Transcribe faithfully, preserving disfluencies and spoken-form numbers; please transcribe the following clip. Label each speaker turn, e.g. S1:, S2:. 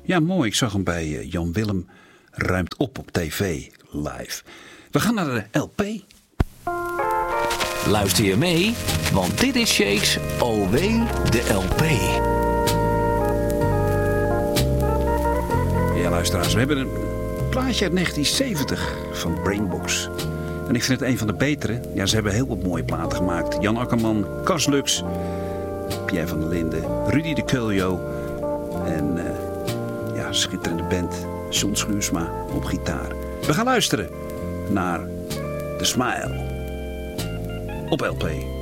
S1: Ja, mooi. Ik zag hem bij uh, Jan Willem ruimt op op tv live. We gaan naar de L P.
S2: Luister je mee? Want dit is Shakes O W de L P.
S1: Ja, luisteraars, we hebben een plaatje uit negentien zeventig van Brainbox. En ik vind het een van de betere. Ja, ze hebben heel wat mooie platen gemaakt. Jan Akkerman, Cas Lux, Pierre van der Linden, Rudy de Culjo en uh, ja, schitterende band John Schuursma op gitaar. We gaan luisteren naar The Smile op L P.